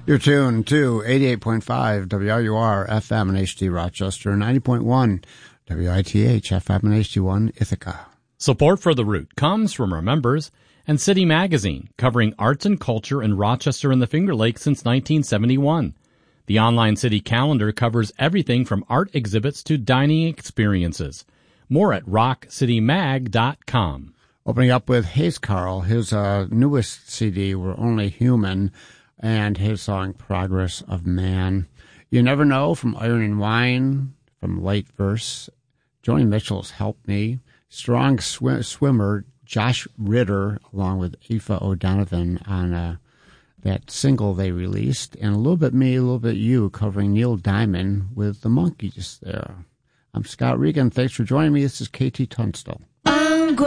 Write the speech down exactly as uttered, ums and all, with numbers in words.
You're tuned to eighty-eight point five W R U R F M in H D Rochester, ninety point one W I T H F M in H D one Ithaca. Support for The Root comes from our members and City Magazine, covering arts and culture in Rochester and the Finger Lakes since nineteen seventy-one. The online city calendar covers everything from art exhibits to dining experiences. More at rock city mag dot com. Opening up with Hayes Carll, his uh, newest C D, We're Only Human, and his song Progress of Man. You Never Know from Iron and Wine, from Light Verse. Joni Mitchell's Help Me. Strong sw- swimmer Josh Ritter, along with Aoife O'Donovan, on uh, that single they released. And A Little Bit Me, A Little Bit You, covering Neil Diamond with the Monkees there. I'm Scott Regan. Thanks for joining me. This is K T Tunstall.